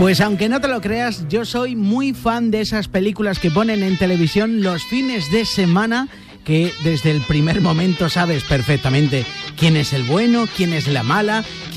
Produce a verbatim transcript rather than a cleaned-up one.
Pues aunque no te lo creas, yo soy muy fan de esas películas que ponen en televisión los fines de semana, que desde el primer momento sabes perfectamente quién es el bueno, quién es la mala, quién